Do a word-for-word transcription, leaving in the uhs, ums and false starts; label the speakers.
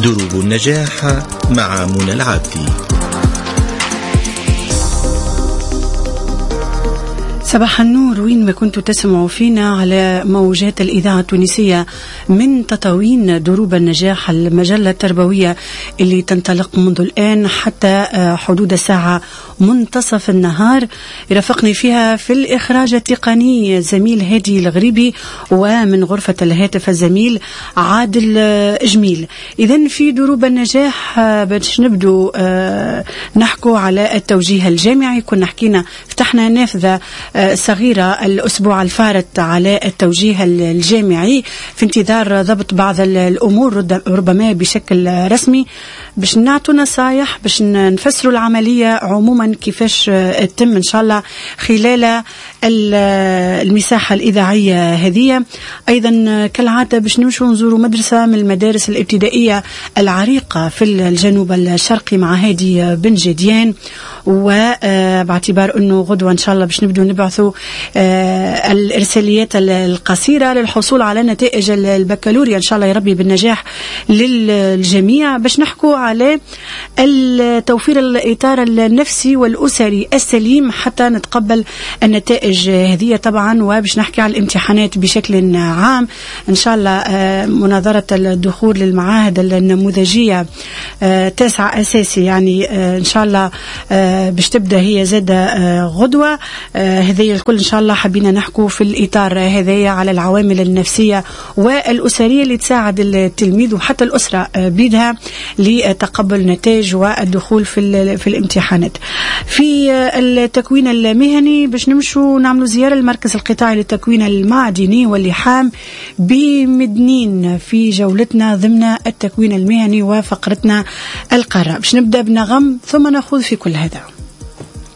Speaker 1: دروب النجاح مع منى العبدي.
Speaker 2: صباح النور وين ما كنتوا تسمعوا فينا على موجات الإذاعة التونسية من تطاوين دروب النجاح، المجلة التربوية اللي تنطلق منذ الآن حتى حدود الساعة منتصف النهار. يرافقني فيها في الإخراج التقني زميل هادي الغريبي، ومن غرفة الهاتف الزميل عادل جميل. إذن في دروب النجاح باش نبدو نحكو على التوجيه الجامعي. كنا حكينا فتحنا نافذة صغيرة الأسبوع الفارط على التوجيه الجامعي في انتظار ضبط بعض الأمور ربما بشكل رسمي، باش نعطوا نصايح باش نفسروا العملية عموما كيفاش تتم إن شاء الله خلال المساحة الإذاعية هذه. أيضا كالعادة باش نمشوا نزوروا مدرسة من المدارس الابتدائية العريقة في الجنوب الشرقي مع هادي بن جديان، وباعتبار أنه غدوة إن شاء الله باش نبدو نبعثوا الإرساليات القصيرة للحصول على نتائج البكالوريا إن شاء الله يربي بالنجاح للجميع، باش نحكوا على التوفير الإطار النفسي والأسري السليم حتى نتقبل النتائج هذه طبعا، وباش نحكي على الامتحانات بشكل عام إن شاء الله. مناظرة الدخول للمعاهد النموذجية تاسع أساسي يعني إن شاء الله باش تبدأ هي زادة غدوة. هذه الكل إن شاء الله حبينا نحكوا في الإطار هذايا على العوامل النفسية والأسرية اللي تساعد التلميذ وحتى الأسرة بيدها لتقبل نتائج والدخول في في الامتحانات. في التكوين المهني باش نمشوا نعملوا زيارة للمركز القطاعي للتكوين المعدني واللحام بمدنين في جولتنا ضمن التكوين المهني وفقرتنا القارة. باش نبدأ بنغم ثم نأخذ في كل هذا.